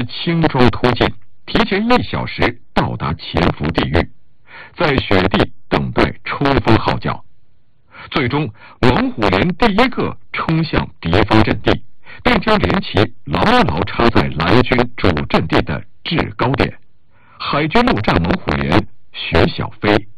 师轻装突进，提前1小时到达潜伏地域，在雪地等待冲锋号角。最终，王虎连第一个冲向敌方阵地，并将连旗牢牢插在蓝军主阵地的制高点。海军陆战王虎连、徐小飞